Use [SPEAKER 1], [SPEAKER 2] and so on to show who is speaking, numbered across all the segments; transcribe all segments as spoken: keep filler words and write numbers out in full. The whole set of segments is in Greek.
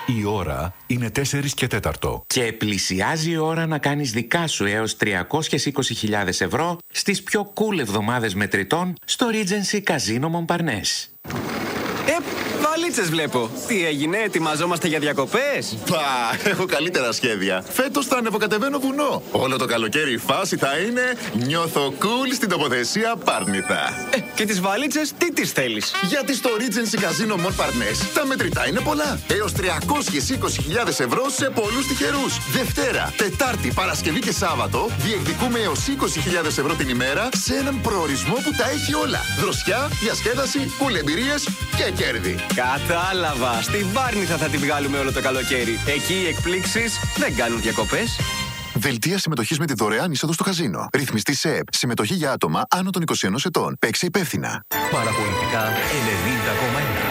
[SPEAKER 1] Η ώρα είναι τέσσερις και τέταρτο.
[SPEAKER 2] Και πλησιάζει η ώρα να κάνεις δικά σου έως τριακόσιες είκοσι χιλιάδες ευρώ στις πιο cool εβδομάδες μετρητών στο Regency Casino Montparnasse.
[SPEAKER 3] Ε, βαλίτσες βλέπω. Τι έγινε, ετοιμαζόμαστε για διακοπές?
[SPEAKER 4] Πα, έχω καλύτερα σχέδια. Φέτος θα ανεβοκατεβαίνω βουνό. Όλο το καλοκαίρι η φάση θα είναι νιώθω cool στην τοποθεσία Πάρνηθα.
[SPEAKER 3] Ε, και τις βαλίτσες τι τις θέλεις?
[SPEAKER 4] Γιατί στο Regency Casino Montparnasse τα μετρητά είναι πολλά. Έως τριακόσιες είκοσι χιλιάδες ευρώ σε πολλούς τυχερούς. Δευτέρα, Τετάρτη, Παρασκευή και Σάββατο διεκδικούμε έως είκοσι χιλιάδες ευρώ την ημέρα σε έναν προορισμό που τα έχει όλα. Δροσιά, διασκέδαση, cool εμπειρίες και κέρδη.
[SPEAKER 3] Κατάλαβα. Στην Πάρνηθα θα τη βγάλουμε όλο το καλοκαίρι. Εκεί οι εκπλήξεις δεν κάνουν διακοπές.
[SPEAKER 4] Δελτία συμμετοχής με τη δωρεάν είσοδο στο καζίνο. Ρυθμιστή ΣΕΕΠ. Συμμετοχή για άτομα άνω των είκοσι ενός ετών. Παίξε υπεύθυνα.
[SPEAKER 1] Παραπολιτικά ενενήντα κόμμα ένα.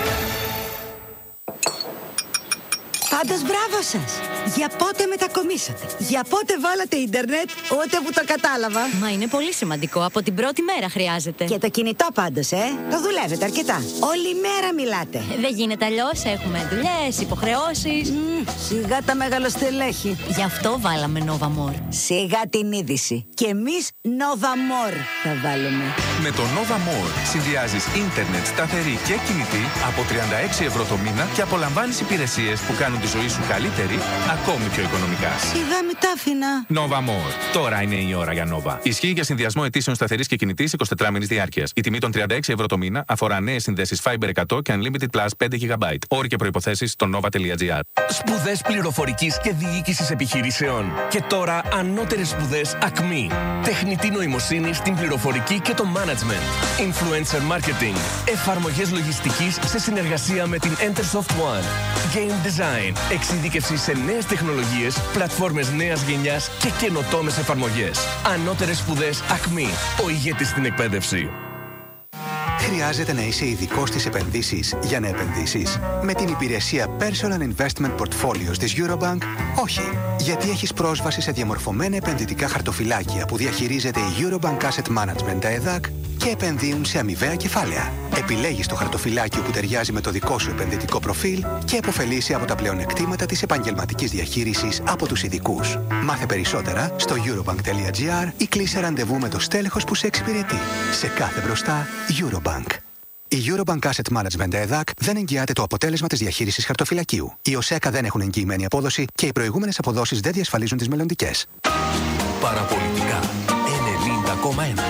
[SPEAKER 5] Πάντως μπράβο σας! Για πότε μετακομίσατε? Για πότε βάλατε ίντερνετ? Ούτε που το κατάλαβα.
[SPEAKER 6] Μα είναι πολύ σημαντικό. Από την πρώτη μέρα χρειάζεται.
[SPEAKER 5] Και το κινητό πάντως, ε! Το δουλεύετε αρκετά. Όλη μέρα μιλάτε.
[SPEAKER 6] Δεν γίνεται αλλιώς. Έχουμε δουλειές, υποχρεώσεις.
[SPEAKER 5] Mm, σιγά τα μεγαλοστελέχη.
[SPEAKER 6] Γι' αυτό βάλαμε Nova More.
[SPEAKER 5] Σιγά την είδηση. Και εμείς Nova More θα βάλουμε.
[SPEAKER 1] Με το Nova More συνδυάζεις ίντερνετ σταθερή και κινητή από τριάντα έξι ευρώ το μήνα και απολαμβάνεις υπηρεσίες που κάνουν τη ζωή σου καλύτερη, ακόμη πιο οικονομικά.
[SPEAKER 5] Σιγά με τα άφηνα.
[SPEAKER 1] Nova More. Τώρα είναι η ώρα για Nova. Ισχύει για συνδυασμό αιτήσεων σταθερής και κινητής εικοσιτετράμινης διάρκειας. Η τιμή των τριάντα έξι ευρώ το μήνα αφορά νέες συνδέσεις Fiber εκατό και Unlimited Plus πέντε γιγαμπάιτ. Όροι και προϋποθέσεις στο nova.gr.
[SPEAKER 7] Σπουδές πληροφορικής και διοίκησης επιχειρήσεων. Και τώρα ανώτερες σπουδές Ακμή. Τεχνητή νοημοσύνη στην πληροφορική και το management. Influencer marketing. Εφαρμογές λογιστικής σε συνεργασία με την Entersoft One. Game design. Εξειδίκευση σε νέες τεχνολογίες, πλατφόρμες νέας γενιάς και καινοτόμες εφαρμογές. Ανώτερες σπουδές Ακμή. Ο ηγέτης στην εκπαίδευση.
[SPEAKER 8] Χρειάζεται να είσαι ειδικός στις επενδύσεις για να επενδύσεις? Με την υπηρεσία Personal Investment Portfolios της Eurobank, όχι. Γιατί έχεις πρόσβαση σε διαμορφωμένα επενδυτικά χαρτοφυλάκια που διαχειρίζεται η Eurobank Asset Management, τα ΕΔΑΚ, και επενδύουν σε αμοιβαία κεφάλαια. Επιλέγεις το χαρτοφυλάκιο που ταιριάζει με το δικό σου επενδυτικό προφίλ και επωφελείσαι από τα πλεονεκτήματα της επαγγελματικής διαχείρισης από τους ειδικούς. Μάθε περισσότερα στο eurobank.gr ή κλείσε ραντεβού με το στέλεχος που σε εξυπηρετεί. Σε κάθε μπροστά, Eurobank. Η Eurobank Asset Management ΕΔΑΚ δεν εγγυάται το αποτέλεσμα της διαχείρισης χαρτοφυλακίου. Οι ΟΣΕΚΑ δεν έχουν εγγυημένη απόδοση και οι προηγούμενες αποδόσεις δεν διασφαλίζουν τις μελλοντικές.
[SPEAKER 1] Παραπολιτικά ενενήντα κόμμα ένα.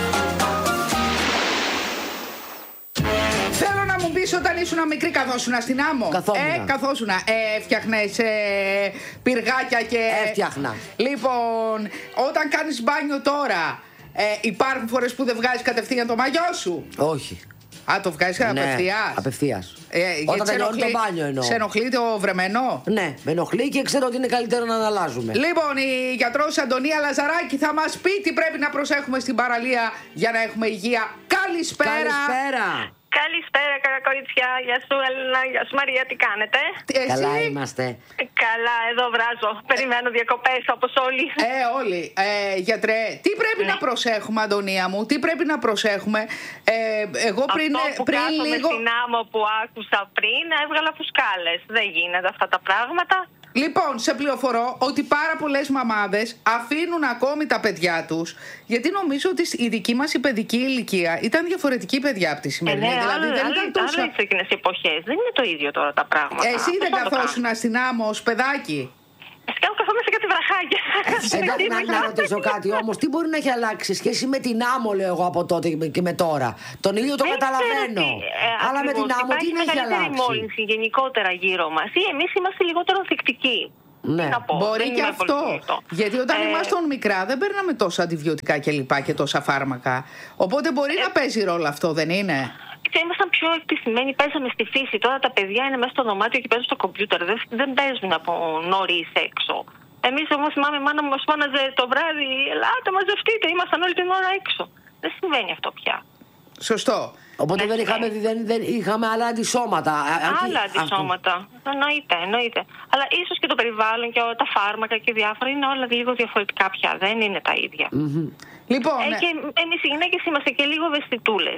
[SPEAKER 9] Θέλω να μου πεις, όταν ήσουν μικρή, καθόσουνα στην άμμο?
[SPEAKER 5] Καθόμουνα.
[SPEAKER 9] Ε, καθόσουνα. Ε, έφτιαχνες ε, πυργάκια και...
[SPEAKER 5] Έφτιαχνα.
[SPEAKER 9] Λοιπόν, όταν κάνεις μπάνιο τώρα, ε, υπάρχουν φορές που δεν βγάζεις κατευθείαν το μαγιό σου?
[SPEAKER 5] Όχι.
[SPEAKER 9] Α, το βγάζεις
[SPEAKER 5] Ναι,
[SPEAKER 9] απευθείας?
[SPEAKER 5] απευθείας.
[SPEAKER 9] Ε,
[SPEAKER 5] Όταν τελειώνει το μπάνιο εννοώ.
[SPEAKER 9] Σε ενοχλεί το βρεμένο?
[SPEAKER 5] Ναι, με ενοχλεί και ξέρω ότι είναι καλύτερο να αναλάζουμε.
[SPEAKER 9] Λοιπόν, η γιατρός Αντωνία Λαζαράκη θα μας πει τι πρέπει να προσέχουμε στην παραλία για να έχουμε υγεία. Καλησπέρα!
[SPEAKER 5] Καλησπέρα!
[SPEAKER 10] Καλησπέρα, κακοκοριτσιά. Γεια σου, Έλληνα. Γεια σου, Μαρία. Τι κάνετε?
[SPEAKER 9] Εσύ?
[SPEAKER 5] Καλά είμαστε.
[SPEAKER 10] Καλά, εδώ βράζω. Περιμένω διακοπές όπως όλοι.
[SPEAKER 9] Ε, όλοι. Ε, γιατρέ, τι πρέπει
[SPEAKER 10] ναι.
[SPEAKER 9] να προσέχουμε, Αντωνία μου, τι πρέπει να προσέχουμε? Ε, εγώ πριν,
[SPEAKER 10] Αυτό που
[SPEAKER 9] πριν
[SPEAKER 10] κάθομαι
[SPEAKER 9] λίγο...
[SPEAKER 10] στην άμμο που άκουσα πριν, έβγαλα φουσκάλες. Δεν γίνεται αυτά τα πράγματα.
[SPEAKER 9] Λοιπόν, σε πληροφορώ ότι πάρα πολλές μαμάδες αφήνουν ακόμη τα παιδιά τους, γιατί νομίζω ότι η δική μας η παιδική ηλικία ήταν διαφορετική παιδιά από τη σημερινή.
[SPEAKER 10] Ε, ναι,
[SPEAKER 9] δηλαδή,
[SPEAKER 10] άλλο,
[SPEAKER 9] δεν
[SPEAKER 10] άλλο,
[SPEAKER 9] ήταν τόσο...
[SPEAKER 10] άλλες εκείνες οι εποχές. Δεν είναι το ίδιο τώρα τα πράγματα.
[SPEAKER 9] Εσύ δεν καθόσουνα στην άμμο ως παιδάκι?
[SPEAKER 10] Φυσικά μου καθόμαι σε κάτι βραχάκια.
[SPEAKER 5] Εντάξει, να, να ρωτήσω κάτι όμως. Τι μπορεί να έχει αλλάξει σχέση με την άμμο, λέω εγώ, από τότε και με τώρα? Τον ήλιο το
[SPEAKER 10] Δεν
[SPEAKER 5] καταλαβαίνω.
[SPEAKER 10] ξέρω τι, ε,
[SPEAKER 5] αλλά με την άμμο τι να έχει αλλάξει?
[SPEAKER 10] Υπάρχει μόλυνση γενικότερα γύρω μας ή εμείς είμαστε λιγότερο ανθεκτικοί.
[SPEAKER 5] Ναι.
[SPEAKER 9] Μπορεί και αυτό. Γιατί όταν ε... ήμασταν μικρά δεν παίρναμε τόσα αντιβιωτικά και λοιπά και τόσα φάρμακα. Οπότε μπορεί ε... να παίζει ρόλο αυτό, δεν είναι?
[SPEAKER 10] Ήμασταν πιο εκτεθειμένοι, παίζαμε στη φύση. Τώρα τα παιδιά είναι μέσα στο δωμάτιο και παίζουν στο κομπιούτερ. Δεν, δεν παίζουν από νωρίς έξω. Εμείς όμως, θυμάμαι, η μάνα μου μας φώναζε το βράδυ, ελάτε μαζευτείτε, ήμασταν όλη την ώρα έξω. Δεν συμβαίνει αυτό πια.
[SPEAKER 9] Σωστό.
[SPEAKER 5] Οπότε δεν είχαμε, δεν, δεν είχαμε άλλα αντισώματα.
[SPEAKER 10] Άλλα αντισώματα. Εννοείται, εννοείται. Αλλά ίσως και το περιβάλλον και τα φάρμακα και διάφορα είναι όλα λίγο διαφορετικά πια. Δεν είναι τα ίδια.
[SPEAKER 5] Mm-hmm.
[SPEAKER 9] Λοιπόν,
[SPEAKER 10] ε, και εμείς οι γυναίκες είμαστε και λίγο ευαισθητούλες.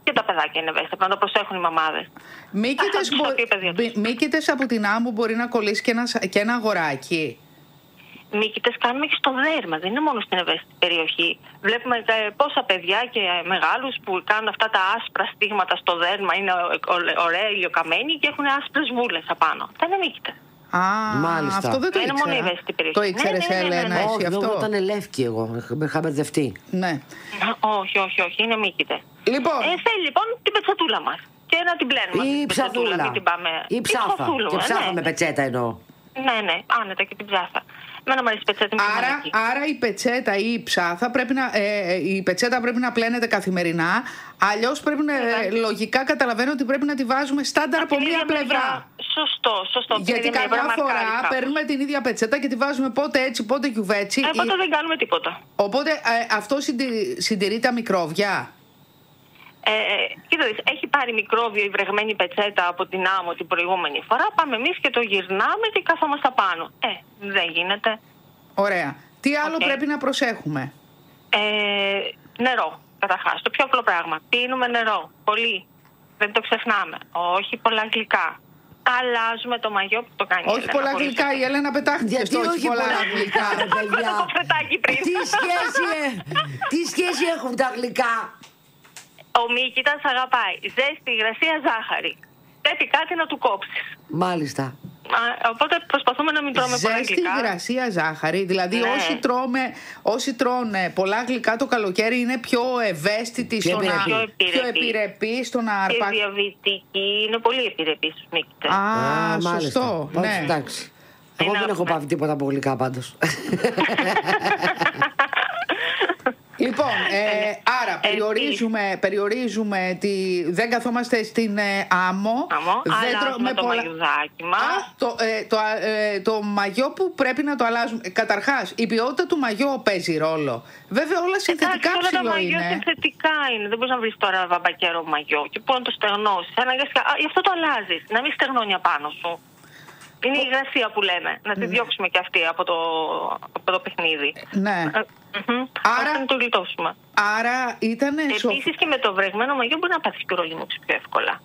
[SPEAKER 10] Και τα παιδάκια είναι ευαίσθητα, να το προσέχουν οι μαμάδες.
[SPEAKER 9] Μύκητες, μπο... Μύκητες από την άμμο μπορεί να κολλήσει και ένα, και ένα αγοράκι.
[SPEAKER 10] Μύκητες κάνουμε και στο δέρμα, δεν είναι μόνο στην ευαίσθητη περιοχή. Βλέπουμε πόσα παιδιά και μεγάλους που κάνουν αυτά τα άσπρα στίγματα στο δέρμα, είναι ωραία ηλιοκαμένοι και έχουν άσπρες βούλες απάνω. Αυτά είναι μύκητες.
[SPEAKER 9] Α, μάλιστα. Αυτό δεν το
[SPEAKER 10] είναι
[SPEAKER 9] ήξερα.
[SPEAKER 10] μόνο η ευαίσθητη περιοχή.
[SPEAKER 9] Το ήξερες, ναι, ναι, ναι, ναι, ναι.
[SPEAKER 11] Όχι,
[SPEAKER 9] αυτό.
[SPEAKER 11] δεν ήταν λεύκη εγώ, με είχα μπερδευτεί.
[SPEAKER 9] Ναι.
[SPEAKER 10] Όχι, όχι, όχι, είναι μύκητες.
[SPEAKER 9] Λοιπόν.
[SPEAKER 10] Ε, θέλει λοιπόν την πετσατούλα μας και να την πλένουμε.
[SPEAKER 11] Ή ψαθούλα.
[SPEAKER 10] Μην την πάμε...
[SPEAKER 11] Ή ψάθα. Και ψάθα με πετσέτα εννοώ.
[SPEAKER 10] Ναι, ναι, άνετα και την ψάθα. Μένα μου αρέσει η πετσέτα.
[SPEAKER 9] Άρα, άρα η πετσέτα ή η ψάθα πρέπει να, ε, η πετσέτα πρέπει να πλένεται καθημερινά. Αλλιώς πρέπει να, ε, λογικά καταλαβαίνω ότι πρέπει να τη βάζουμε στάνταρ από μία πλευρά.
[SPEAKER 10] Σωστό, σωστό.
[SPEAKER 9] Γιατί καμιά φορά παίρνουμε την ίδια πετσέτα και τη βάζουμε πότε έτσι, πότε κιουβέτσι.
[SPEAKER 10] Ε, πότε ή... δεν κάνουμε τίποτα.
[SPEAKER 9] Οπότε ε, αυτό συντηρεί, συντηρεί τα μικρόβια.
[SPEAKER 10] Ε, κοίτα, έχει πάρει μικρόβιο η βρεγμένη πετσέτα από την άμμο την προηγούμενη φορά. Πάμε εμείς και το γυρνάμε και καθόμαστε πάνω. Ε, δεν γίνεται.
[SPEAKER 9] Ωραία. Τι άλλο okay. πρέπει να προσέχουμε?
[SPEAKER 10] Ε, νερό, καταρχάς. Το πιο απλό πράγμα. Πίνουμε νερό. Πολύ. Δεν το ξεχνάμε. Όχι πολλά γλυκά. Αλλάζουμε το μαγιό που το κάνει.
[SPEAKER 9] Όχι πολλά γλυκά, η Έλενα πετάχτηκε στο όχι πολλά γλυκά.
[SPEAKER 11] Τι σχέση, τι σχέση έχουν τα γλυκά?
[SPEAKER 10] Ο Μύκητας αγαπάει ζέστη, υγρασία, ζάχαρη. Πρέπει κάτι να του κόψεις.
[SPEAKER 11] Μάλιστα.
[SPEAKER 10] Α, οπότε προσπαθούμε να μην τρώμε πολλά γλυκά.
[SPEAKER 9] Ζέστη, υγρασία, ζάχαρη. Δηλαδή ναι. όσοι, τρώμε, όσοι τρώνε πολλά γλυκά το καλοκαίρι είναι πιο ευαίσθητοι, πιο, στο να, πιο επιρρεπεί στο να αρπάξουν.
[SPEAKER 10] Και διαβητικοί είναι πολύ επιρρεπείς στους Μύκητες.
[SPEAKER 9] Α, Α σωστό.
[SPEAKER 11] Ναι. Εντάξει. Εγώ δεν έχω πάθει τίποτα από γλυκά πάντως.
[SPEAKER 10] Λοιπόν,
[SPEAKER 9] ε, άρα περιορίζουμε, περιορίζουμε τη, δεν καθόμαστε στην ε, άμμο.
[SPEAKER 10] Δεν τρώμε το πολλά... μαγιουδάκι μας.
[SPEAKER 9] Το, ε, το, ε, το μαγιό που πρέπει να το αλλάζουμε. Καταρχάς, η ποιότητα του μαγιό παίζει ρόλο. Βέβαια όλα συνθετικά
[SPEAKER 10] ψηλό είναι.
[SPEAKER 9] Όλα τα μαγιό
[SPEAKER 10] συνθετικά είναι. Δεν μπορείς να βρεις τώρα βαμπακέρο μαγιό και πού να το στεγνώσεις. Αναγκαστικά, γι' αυτό το αλλάζεις. Να μην στεγνώνει απάνω σου. Είναι η υγρασία που λέμε. Να τη διώξουμε και αυτή από το, από το παιχνίδι.
[SPEAKER 9] Ναι.
[SPEAKER 10] Mm-hmm. Άρα να το γλιτώσουμε.
[SPEAKER 9] Άρα ήταν.
[SPEAKER 10] Επίσης και με το βρεγμένο μαγιό μπορεί να πάθεις και ρολίμωξη πιο εύκολα.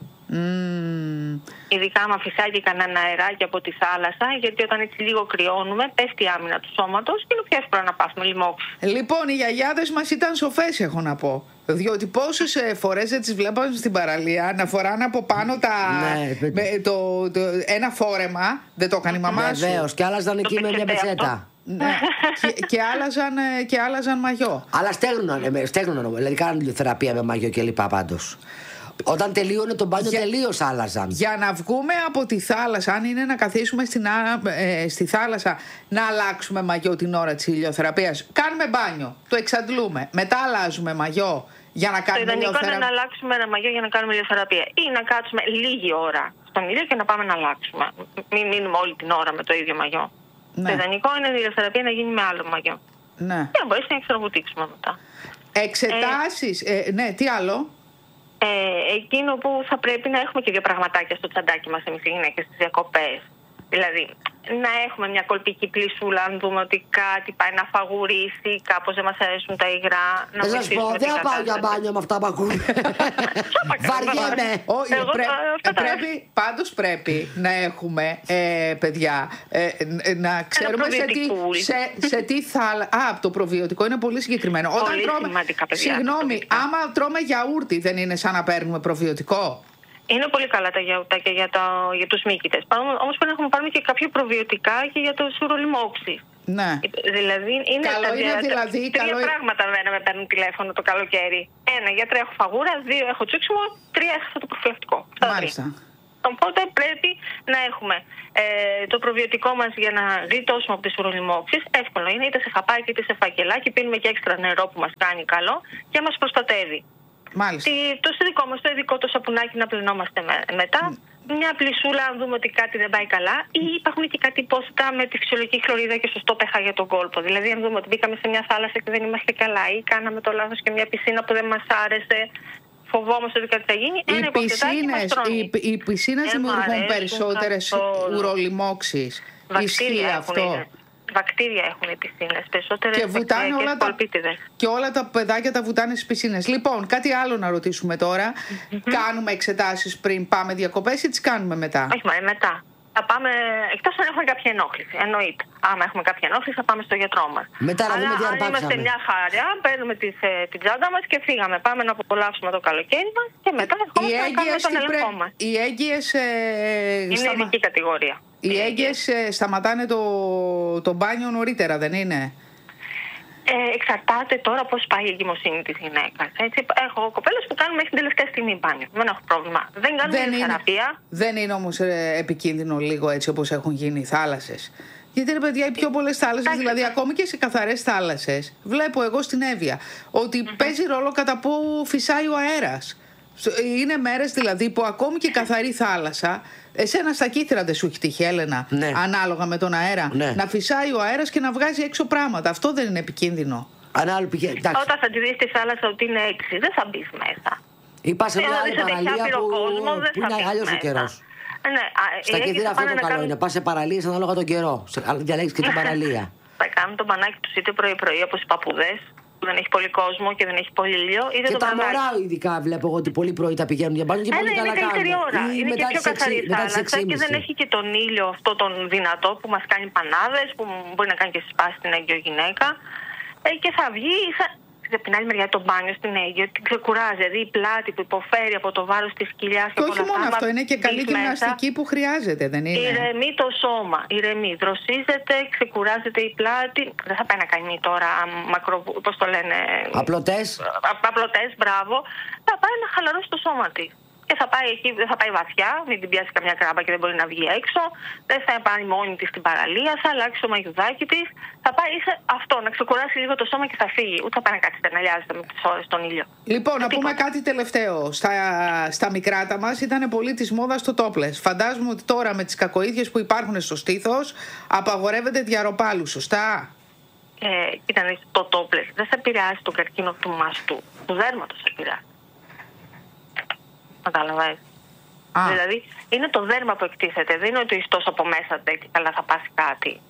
[SPEAKER 9] Mm.
[SPEAKER 10] Ειδικά άμα φυσάει κανένα αεράκι από τη θάλασσα, γιατί όταν έτσι λίγο κρυώνουμε, πέφτει η άμυνα του σώματος και είναι πιο εύκολο να πάθουμε λοιμώξη.
[SPEAKER 9] Λοιπόν, οι γιαγιάδες μας ήταν σοφές, έχω να πω. Διότι πόσες φορές δεν τις βλέπαμε στην παραλία να φοράνε από πάνω τα,
[SPEAKER 11] ναι,
[SPEAKER 9] με, το, το, ένα φόρεμα. Δεν το έκανε η μαμά σου?
[SPEAKER 11] Βεβαίως, και άλλαζαν εκεί με μια πετσέτα.
[SPEAKER 9] Ναι. και, και, άλλαζαν, και άλλαζαν μαγιό.
[SPEAKER 11] Αλλά στέγνωναν, στέγνωναν, δηλαδή κάναν ηλιοθεραπεία με μαγιό και λοιπά πάντως. Όταν τελείωνε το μπάνιο για, τελείως άλλαζαν.
[SPEAKER 9] Για να βγούμε από τη θάλασσα, αν είναι να καθίσουμε στην, ε, στη θάλασσα, να αλλάξουμε μαγιό την ώρα της ηλιοθεραπείας. Κάνουμε μπάνιο, το εξαντλούμε, μετά αλλάζουμε μαγιό για να κάνουμε ηλιοθεραπεία.
[SPEAKER 10] Το ιδανικό είναι να αλλάξουμε ένα μαγιό για να κάνουμε ηλιοθεραπεία ή να κάτσουμε λίγη ώρα στον ήλιο και να πάμε να αλλάξουμε. Μην μείνουμε όλη την ώρα με το ίδιο μαγιό. Ναι. Το ιδανικό είναι η ηλιοθεραπεία να γίνει με άλλο μαγιό.
[SPEAKER 9] Ναι.
[SPEAKER 10] Και να μπορέσει να εξτραβουτήξουμε μετά.
[SPEAKER 9] Εξετάσεις, ε, ε, ναι, τι άλλο?
[SPEAKER 10] Ε, εκείνο που θα πρέπει να έχουμε και δύο πραγματάκια στο τσαντάκι μας εμείς οι γυναίκες στις διακοπές. Δηλαδή, να έχουμε μια κολπική πλησούλα, αν δούμε ότι κάτι πάει να φαγουρίσει, κάπως δεν μας αρέσουν τα υγρά. Να
[SPEAKER 11] δεν σας πω, δεν θα πάω για μπάνιο με αυτά που ακούνε. Βαριέμαι.
[SPEAKER 9] Όχι, πρέπει, πάντως πρέπει να έχουμε, ε, παιδιά, ε, να ξέρουμε σε τι, σε, σε τι θα... Α, το προβιωτικό είναι πολύ συγκεκριμένο.
[SPEAKER 10] Πολύ
[SPEAKER 9] Όταν τρώμε,
[SPEAKER 10] σημαντικά, παιδιά.
[SPEAKER 9] Συγγνώμη, άμα τρώμε γιαούρτι δεν είναι σαν να παίρνουμε προβιωτικό?
[SPEAKER 10] Είναι πολύ καλά τα γιαουτάκια για, το, για τους Μύκητες. Όμως πρέπει να έχουμε πάρουμε και κάποια προβιωτικά και για τους ουρολιμόξεις.
[SPEAKER 9] Ναι.
[SPEAKER 10] Δηλαδή είναι
[SPEAKER 9] καλό
[SPEAKER 10] τα
[SPEAKER 9] είναι
[SPEAKER 10] δια...
[SPEAKER 9] δηλαδή,
[SPEAKER 10] τρία
[SPEAKER 9] καλό...
[SPEAKER 10] πράγματα μένα με παίρνουν τηλέφωνο το καλοκαίρι. Ένα, γιατρέ έχω φαγούρα, δύο, έχω τσούξιμο, τρία, έχω το προφυλακτικό.
[SPEAKER 9] Μάλιστα.
[SPEAKER 10] Οπότε πρέπει να έχουμε ε, το προβιωτικό μας για να γλιτώσουμε από τις ουρολιμόξεις. Εύκολο είναι, είτε σε χαπάκι είτε σε φακελάκι. Πίνουμε και έξτρα νερό που μας κάνει καλό και μας προστατεύει.
[SPEAKER 9] Μάλιστα.
[SPEAKER 10] Το δικό μας, το ειδικό το σαπουνάκι να πλυνόμαστε με, μετά. Μια πλυσούλα, αν δούμε ότι κάτι δεν πάει καλά. Ή υπάρχουν και κάτι υπόσιτα με τη φυσιολογική χλωρίδα και σωστό pH για τον κόλπο. Δηλαδή, αν δούμε ότι μπήκαμε σε μια θάλασσα και δεν είμαστε καλά, ή κάναμε το λάθος και μια πισίνα που δεν μας άρεσε, φοβόμαστε ότι κάτι θα γίνει.
[SPEAKER 9] Οι πισίνες, οι, οι πισίνες δημιουργούν περισσότερες ουρολιμόξεις. Ισχύει αυτό?
[SPEAKER 10] βακτήρια έχουν οι πισίνες. Περισσότερες
[SPEAKER 9] Και βουτάνε όλα τα... Και όλα τα παιδάκια τα βουτάνε στις πισίνες. Λοιπόν, κάτι άλλο να ρωτήσουμε τώρα. Mm-hmm. Κάνουμε εξετάσεις πριν πάμε διακοπές ή τις κάνουμε μετά?
[SPEAKER 10] Όχι, μα μετά. Θα πάμε, εκτός αν έχουμε κάποια ενόχληση. Εννοείται. Άμα έχουμε κάποια ενόχληση, θα πάμε στο γιατρό μας.
[SPEAKER 11] Μετά να δούμε τι αρπάξαμε.
[SPEAKER 10] Αν είμαστε μια χαρά, παίρνουμε τις, ε, την τσάντα μας και φύγαμε. Πάμε να απολαύσουμε το καλοκαίρι μας και μετά ερχόμαστε να κάνουμε τον έλεγχό μας.
[SPEAKER 9] Οι έγκυες. Ε,
[SPEAKER 10] είναι σταμα... ειδική κατηγορία.
[SPEAKER 9] Οι έγκυες ε, σταματάνε το, το μπάνιο νωρίτερα, δεν είναι?
[SPEAKER 10] Ε, εξαρτάται τώρα πώς πάει η εγκυμοσύνη της γυναίκας. Έτσι, έχω κοπέλες που κάνουν μέχρι την τελευταία στιγμή μπάνιο. Δεν έχω πρόβλημα. Δεν κάνουν θεραπεία.
[SPEAKER 9] Δεν είναι όμως ε, επικίνδυνο λίγο έτσι όπως έχουν γίνει οι θάλασσες? Γιατί ρε παιδιά, οι πιο πολλές θάλασσες, δηλαδή ακόμη και σε καθαρές θάλασσες, βλέπω εγώ στην Εύβοια ότι mm-hmm. παίζει ρόλο κατά πού φυσάει ο αέρας. Είναι μέρες δηλαδή που ακόμη και καθαρή θάλασσα, εσένα στα κύθρα δεν σου έχει τύχει, Έλενα,
[SPEAKER 11] ναι. ανάλογα
[SPEAKER 9] με τον αέρα, ναι. να φυσάει ο αέρας και να βγάζει έξω πράγματα? Αυτό δεν είναι επικίνδυνο?
[SPEAKER 10] Όταν θα τη δεις στη θάλασσα ότι είναι έξι, δεν θα μπεις μέσα.
[SPEAKER 11] Ή πας σε μια άλλη παραλία που,
[SPEAKER 10] κόσμο, δεν
[SPEAKER 11] που είναι αλλιώς ο καιρός.
[SPEAKER 10] Ναι,
[SPEAKER 11] στα κύθρα αυτό το καλό κάνουν... είναι. Πας σε παραλίες ανάλογα τον καιρό. Διαλέγεις και την παραλία.
[SPEAKER 10] Θα κάνουν το μπανάκι τους είτε πρωί-πρωί όπως οι παππούδες, που δεν έχει πολύ κόσμο και δεν έχει πολύ ήλιο.
[SPEAKER 11] Και τα μωρά ειδικά βλέπω εγώ ότι πολύ πρωί τα πηγαίνουν για μπάνιο και πολύ καλά κάνουν.
[SPEAKER 10] Είναι ώρα. Είναι και πιο καθαρή θάλασσα και δεν έχει και τον ήλιο αυτό τον δυνατό που μας κάνει πανάδες, που μπορεί να κάνει και σπάσει την έγκυο γυναίκα. Ε, και θα βγει, θα... από την άλλη μεριά το μπάνιο στην έγκυο την ξεκουράζει. Δηλαδή η πλάτη που υποφέρει από το βάρος της κοιλιάς και,
[SPEAKER 9] και όχι μόνο αυτό, είναι και καλή γυμναστική που χρειάζεται, δεν είναι?
[SPEAKER 10] Ηρεμεί το σώμα, ηρεμεί, δροσίζεται, ξεκουράζεται η πλάτη. Δεν θα πάει να κάνει τώρα μακρο, πώς το λένε,
[SPEAKER 11] απλωτές.
[SPEAKER 10] Απλωτές, μπράβο. Θα πάει να χαλαρώσει το σώμα της. Και θα πάει εκεί, δεν θα πάει βαθιά, μην την πιάσει καμιά κράμπα και δεν μπορεί να βγει έξω. Δεν θα πάει μόνη της στην παραλία, θα αλλάξει το μαγιουδάκι της. Θα πάει σε αυτό, να ξεκουράσει λίγο το σώμα και θα φύγει. Ούτε θα πάει να κάτσει να λιάζεται με τις ώρες στον ήλιο.
[SPEAKER 9] Λοιπόν, να πούμε κάτι τελευταίο. Στα, στα μικράτα μας ήταν πολύ της μόδας το topless. Φαντάζομαι ότι τώρα με τις κακοήθειες που υπάρχουν στο στήθος απαγορεύεται διαρροπάλου, σωστά?
[SPEAKER 10] Ε, κοίτα, το topless δεν θα επηρεάσει τον καρκίνο του μαστού. Του δέρματος θα επηρεάσει. Καταλαβαίνεις. Δηλαδή είναι το δέρμα που εκτίθεται. Δεν είναι ότι ο ιστός από μέσα και καλά θα πάσει κάτι.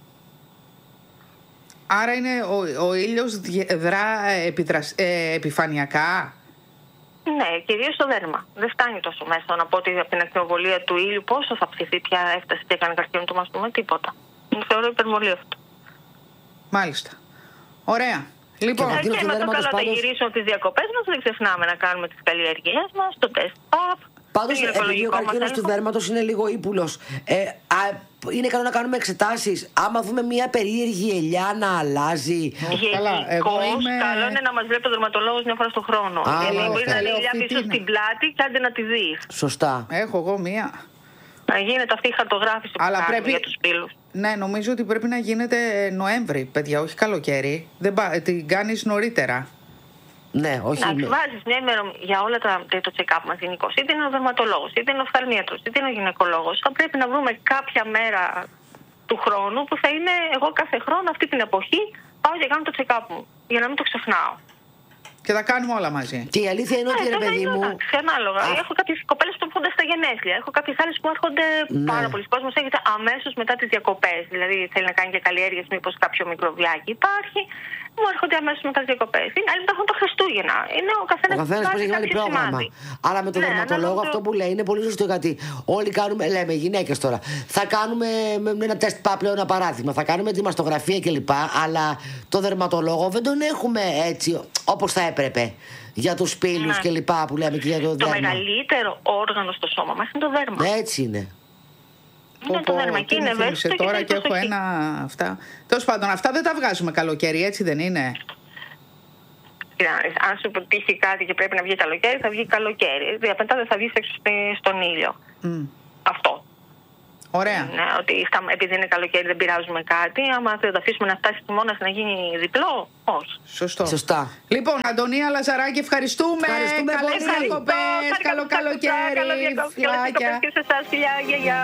[SPEAKER 9] Άρα είναι ο, ο ήλιος δρά επιδρασ, ε, επιφανειακά?
[SPEAKER 10] Ναι, κυρίως το δέρμα. Δεν φτάνει τόσο μέσα να πω ότι από την ακτινοβολία του ήλιου πόσο θα ψηθεί, πια έφτασε και έκανε καρκίνο του μαστού, με τίποτα. Θεωρώ υπερβολή αυτό.
[SPEAKER 9] Μάλιστα. Ωραία. Λοιπόν,
[SPEAKER 10] και, και με το καλό θα γυρίσουμε από τις διακοπές μας, δεν ξεχνάμε να κάνουμε τις καλλιέργειές μας, το τεστ παπ.
[SPEAKER 11] Πάντως, επειδή ο καρκίνος του δέρματος είναι λίγο ύπουλος, ε, α, είναι καλό να κάνουμε εξετάσεις. Άμα δούμε μια περίεργη ελιά να αλλάζει.
[SPEAKER 10] Γενικώς, είμαι... καλό είναι να μας βλέπει ο δερματολόγος μια φορά στον χρόνο. Α, γιατί μπορεί να είναι ελιά πίσω στην πλάτη και άντε να τη δεις.
[SPEAKER 11] Σωστά.
[SPEAKER 9] Έχω εγώ μία.
[SPEAKER 10] Να γίνεται αυτή η χαρτογράφηση που κάνουμε πρέπει... για τους πύλους.
[SPEAKER 9] Ναι, νομίζω ότι πρέπει να γίνεται Νοέμβρη, παιδιά, όχι καλοκαίρι. Δεν πα... Την κάνεις νωρίτερα.
[SPEAKER 11] Ναι, όχι.
[SPEAKER 10] Να βάζεις μια ημερομηνία για όλα τα το check-up μας γενικώς. Είτε είναι ο δερματολόγος, είτε είναι ο οφθαλμίατρος, είτε είναι ο γυναικολόγος. Θα πρέπει να βρούμε κάποια μέρα του χρόνου που θα είναι εγώ κάθε χρόνο αυτή την εποχή πάω και κάνω το check-up μου. Για να μην το ξεχνάω.
[SPEAKER 9] Και τα κάνουμε όλα μαζί.
[SPEAKER 11] Και η αλήθεια είναι ότι, ε, ρε παιδί μου.
[SPEAKER 10] Εντάξει, ανάλογα. Α... Έχω κάποιες κοπέλες που έρχονται στα γενέθλια. Έχω κάποιες άλλες που έρχονται ναι. πάρα πολλοί κόσμος. Έρχεται αμέσως μετά τις διακοπές. Δηλαδή θέλει να κάνει και καλλιέργειες, μήπως κάποιο μικροβιάκι υπάρχει. Μου έρχονται αμέσως μετά τις διακοπές. Είναι άλλοι που έχουν τα Χριστούγεννα. Είναι ο καθένας
[SPEAKER 11] που έχει βάλει πρόγραμμα. Άρα με τον ναι, δερματολόγο αυτό που λέει είναι πολύ σωστό, γιατί όλοι κάνουμε, λέμε γυναίκες τώρα, θα κάνουμε με ένα τεστ παπ, λέω ένα παράδειγμα, θα κάνουμε τη μαστογραφία κλπ. Αλλά το δερματολόγο δεν τον έχουμε έτσι όπως θα έπρεπε. Για τους πύλους ναι. κλπ. Που λέμε και για το, το δέρμα.
[SPEAKER 10] Το μεγαλύτερο όργανο στο σώμα μας είναι το δέρμα.
[SPEAKER 11] Έτσι είναι.
[SPEAKER 10] Είναι το δέρμα και είναι ευαίσθητο
[SPEAKER 9] και τώρα και έχω ένα αυτά. Τέλος πάντων, αυτά δεν τα βγάζουμε καλοκαίρι, έτσι δεν είναι?
[SPEAKER 10] Αν σου τύχει κάτι και πρέπει να βγει καλοκαίρι, θα βγει καλοκαίρι. Μετά δεν θα βγει έξω στον ήλιο. Mm. Αυτό.
[SPEAKER 9] Ωραία.
[SPEAKER 10] Ναι, ότι επειδή είναι καλοκαίρι δεν πειράζουμε κάτι. Άμα δεν το αφήσουμε να φτάσει χειμώνας να γίνει διπλό, όχι.
[SPEAKER 9] Σωστό.
[SPEAKER 11] Σωστά.
[SPEAKER 9] Λοιπόν, Αντωνία Λαζαράκη, ευχαριστούμε.
[SPEAKER 11] Ευχαριστούμε.
[SPEAKER 9] Καλές διακοπές. Καλό καλοκαίρι.
[SPEAKER 10] Καλό διακοπές και σε εσάς, φιλιά.